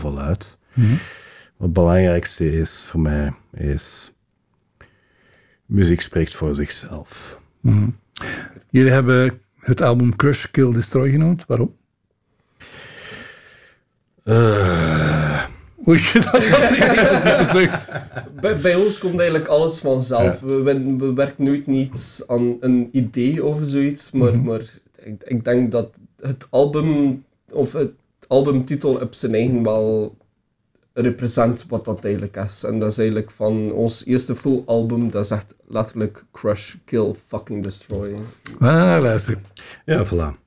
voluit. Mm-hmm. Het belangrijkste is voor mij muziek spreekt voor zichzelf. Mm-hmm. Jullie hebben het album Crush, Kill, Destroy genoemd. Waarom? Bij ons komt eigenlijk alles vanzelf. Ja. We werken nooit niet aan een idee over zoiets, maar ik denk dat het album, of het albumtitel op zijn eigen wel represent wat dat eigenlijk is. En dat is eigenlijk van ons eerste full album, dat is echt letterlijk Crush, Kill, fucking Destroy. Luister. Ja, voilà.